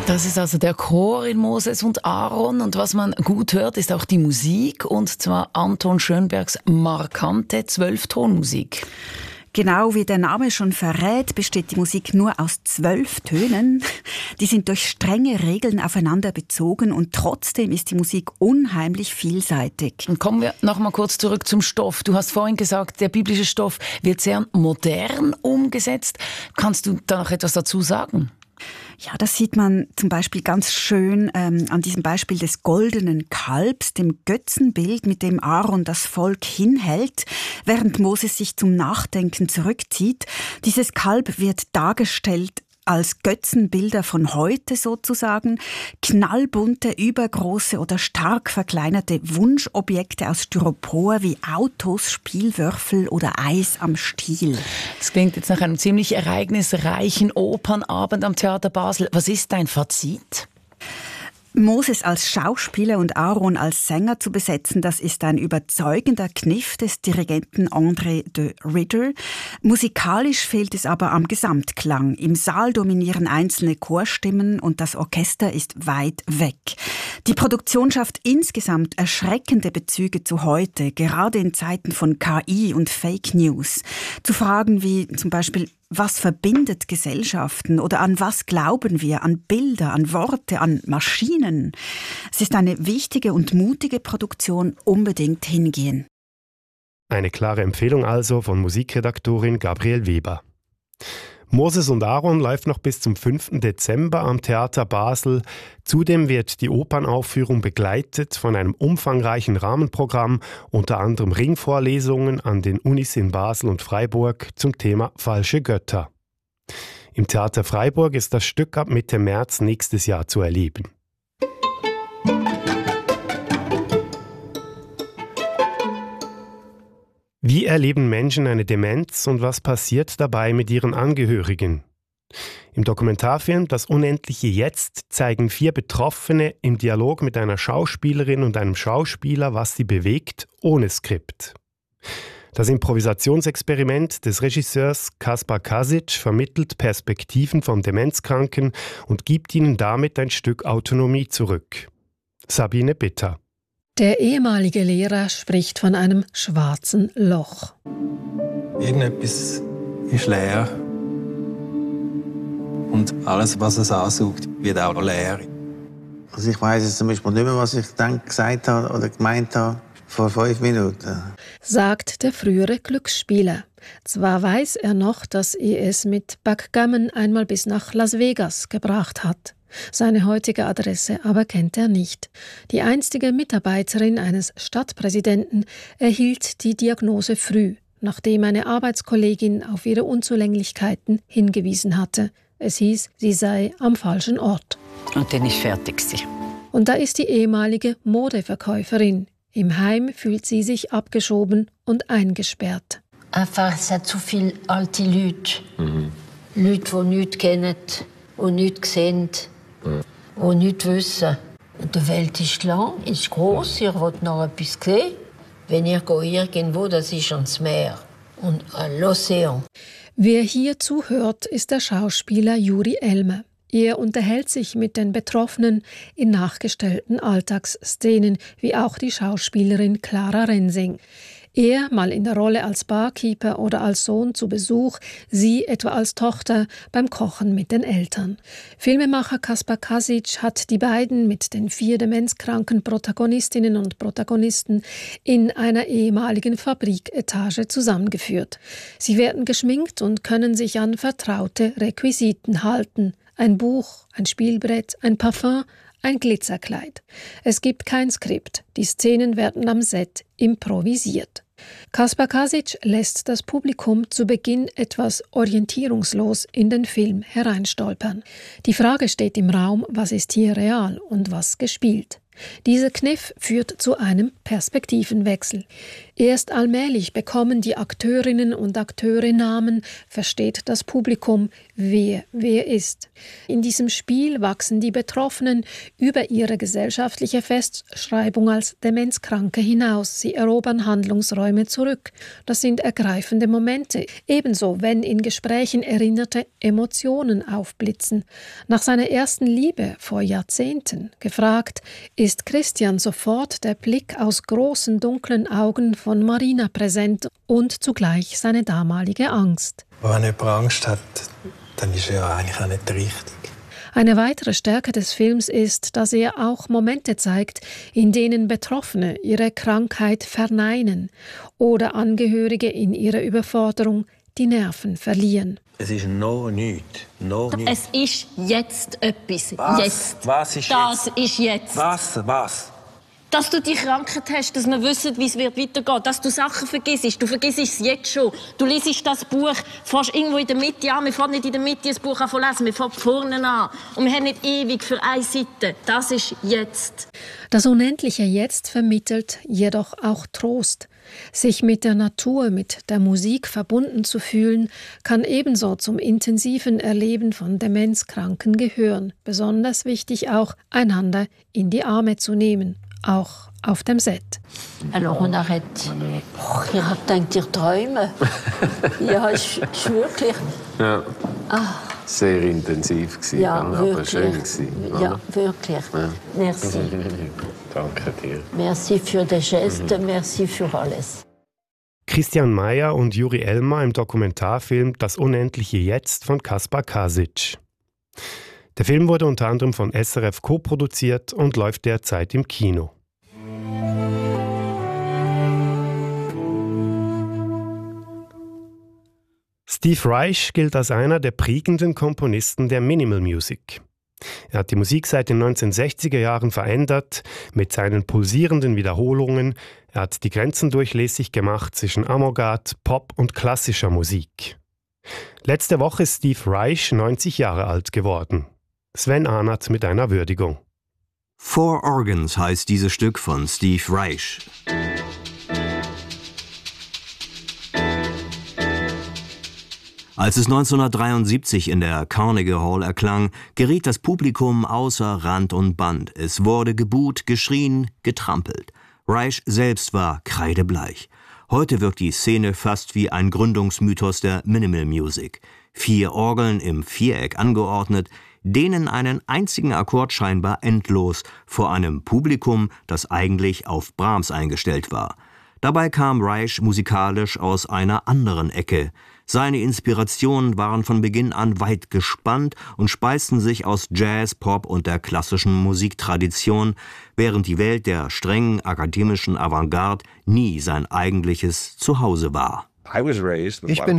Das ist also der Chor in Moses und Aaron, und was man gut hört, ist auch die Musik, und zwar Anton Schönbergs markante 12-Ton-Musik. Genau wie der Name schon verrät, besteht die Musik nur aus 12 Tönen. Die sind durch strenge Regeln aufeinander bezogen und trotzdem ist die Musik unheimlich vielseitig. Und kommen wir noch mal kurz zurück zum Stoff. Du hast vorhin gesagt, der biblische Stoff wird sehr modern umgesetzt. Kannst du da noch etwas dazu sagen? Ja, das sieht man zum Beispiel ganz schön an diesem Beispiel des goldenen Kalbs, dem Götzenbild, mit dem Aaron das Volk hinhält, während Moses sich zum Nachdenken zurückzieht. Dieses Kalb wird dargestellt als Götzenbilder von heute sozusagen, knallbunte, übergroße oder stark verkleinerte Wunschobjekte aus Styropor wie Autos, Spielwürfel oder Eis am Stiel. Das klingt jetzt nach einem ziemlich ereignisreichen Opernabend am Theater Basel. Was ist dein Fazit? Moses als Schauspieler und Aaron als Sänger zu besetzen, das ist ein überzeugender Kniff des Dirigenten André de Ridder. Musikalisch fehlt es aber am Gesamtklang. Im Saal dominieren einzelne Chorstimmen und das Orchester ist weit weg. Die Produktion schafft insgesamt erschreckende Bezüge zu heute, gerade in Zeiten von KI und Fake News. Zu Fragen wie zum Beispiel: Was verbindet Gesellschaften oder an was glauben wir? An Bilder, an Worte, an Maschinen? Es ist eine wichtige und mutige Produktion, unbedingt hingehen. Eine klare Empfehlung also von Musikredaktorin Gabriele Weber. Moses und Aaron läuft noch bis zum 5. Dezember am Theater Basel. Zudem wird die Opernaufführung begleitet von einem umfangreichen Rahmenprogramm, unter anderem Ringvorlesungen an den Unis in Basel und Freiburg zum Thema Falsche Götter. Im Theater Freiburg ist das Stück ab Mitte März nächstes Jahr zu erleben. Wie erleben Menschen eine Demenz und was passiert dabei mit ihren Angehörigen? Im Dokumentarfilm Das unendliche Jetzt zeigen 4 Betroffene im Dialog mit einer Schauspielerin und einem Schauspieler, was sie bewegt, ohne Skript. Das Improvisationsexperiment des Regisseurs Kaspar Kasic vermittelt Perspektiven von Demenzkranken und gibt ihnen damit ein Stück Autonomie zurück. Sabine Bitter. Der ehemalige Lehrer spricht von einem schwarzen Loch. Irgendetwas ist leer. Und alles, was es ansaugt, wird auch leer. Also ich weiss jetzt zum Beispiel nicht mehr, was ich gesagt habe oder gemeint habe vor 5 Minuten. Sagt der frühere Glücksspieler. Zwar weiß er noch, dass er es mit Backgammon einmal bis nach Las Vegas gebracht hat. Seine heutige Adresse aber kennt er nicht. Die einstige Mitarbeiterin eines Stadtpräsidenten erhielt die Diagnose früh, nachdem eine Arbeitskollegin auf ihre Unzulänglichkeiten hingewiesen hatte. Es hieß, sie sei am falschen Ort. Und dann war ich fertig. Und da ist die ehemalige Modeverkäuferin. Im Heim fühlt sie sich abgeschoben und eingesperrt. Einfach, es hat zu viele alte Leute. Leute, die nichts kennen und nichts sehen und nichts wissen. Und die Welt ist lang, ist gross, ihr wollt noch etwas sehen. Wenn ihr irgendwo, das ist ans Meer und l'Ozean. Wer hier zuhört, ist der Schauspieler Juri Elmer. Er unterhält sich mit den Betroffenen in nachgestellten Alltagsszenen, wie auch die Schauspielerin Clara Rensing. Er mal in der Rolle als Barkeeper oder als Sohn zu Besuch, sie etwa als Tochter beim Kochen mit den Eltern. Filmemacher Kaspar Kasic hat die beiden mit den 4 demenzkranken Protagonistinnen und Protagonisten in einer ehemaligen Fabriketage zusammengeführt. Sie werden geschminkt und können sich an vertraute Requisiten halten. Ein Buch, ein Spielbrett, ein Parfum, ein Glitzerkleid. Es gibt kein Skript. Die Szenen werden am Set improvisiert. Kaspar Kasic lässt das Publikum zu Beginn etwas orientierungslos in den Film hereinstolpern. Die Frage steht im Raum, was ist hier real und was gespielt? Dieser Kniff führt zu einem Perspektivenwechsel. Erst allmählich bekommen die Akteurinnen und Akteure Namen, versteht das Publikum, wer ist. In diesem Spiel wachsen die Betroffenen über ihre gesellschaftliche Festschreibung als Demenzkranke hinaus. Sie erobern Handlungsräume zurück. Das sind ergreifende Momente. Ebenso, wenn in Gesprächen erinnerte Emotionen aufblitzen. Nach seiner ersten Liebe vor Jahrzehnten, gefragt, ist Christian sofort der Blick aus großen dunklen Augen von Marina präsent und zugleich seine damalige Angst. Wenn jemand Angst hat, dann ist er ja eigentlich auch nicht richtig. Eine weitere Stärke des Films ist, dass er auch Momente zeigt, in denen Betroffene ihre Krankheit verneinen oder Angehörige in ihrer Überforderung die Nerven verlieren. Es ist noch nichts. Es ist jetzt etwas. Was? Jetzt. Was ist das jetzt? Ist jetzt. Was? Dass du die Krankheit hast, dass wir wissen, wie es weitergehen wird. Dass du Sachen vergisst. Du vergisst es jetzt schon. Du liest das Buch, fährst irgendwo in der Mitte an. Wir fangen nicht in der Mitte das Buch an zu lesen, wir fangen vorne an. Und wir haben nicht ewig für eine Seite. Das ist jetzt. Das unendliche Jetzt vermittelt jedoch auch Trost. Sich mit der Natur, mit der Musik verbunden zu fühlen, kann ebenso zum intensiven Erleben von Demenzkranken gehören. Besonders wichtig auch, einander in die Arme zu nehmen, auch auf dem Set. Alors on arrête. Ich habe gedacht, ihr träume. Ja, es ist wirklich. Ja. Sehr intensiv gewesen, Ja, aber wirklich. schön gewesen. Ja, wirklich. Ja. Merci. Danke dir. Merci für die Geste, merci für alles. Christian Meyer und Juri Elmer im Dokumentarfilm Das unendliche Jetzt von Kaspar Kasic. Der Film wurde unter anderem von SRF co-produziert und läuft derzeit im Kino. Steve Reich gilt als einer der prägenden Komponisten der Minimal Music. Er hat die Musik seit den 1960er Jahren verändert, mit seinen pulsierenden Wiederholungen. Er hat die Grenzen durchlässig gemacht zwischen Avantgarde, Pop und klassischer Musik. Letzte Woche ist Steve Reich 90 Jahre alt geworden. Sven Ahnert mit einer Würdigung. Four Organs heißt dieses Stück von Steve Reich. Als es 1973 in der Carnegie Hall erklang, geriet das Publikum außer Rand und Band. Es wurde gebuht, geschrien, getrampelt. Reich selbst war kreidebleich. Heute wirkt die Szene fast wie ein Gründungsmythos der Minimal Music. 4 Orgeln im Viereck angeordnet, dehnen einen einzigen Akkord scheinbar endlos vor einem Publikum, das eigentlich auf Brahms eingestellt war. Dabei kam Reich musikalisch aus einer anderen Ecke. Seine Inspirationen waren von Beginn an weit gespannt und speisten sich aus Jazz, Pop und der klassischen Musiktradition, während die Welt der strengen akademischen Avantgarde nie sein eigentliches Zuhause war. Ich bin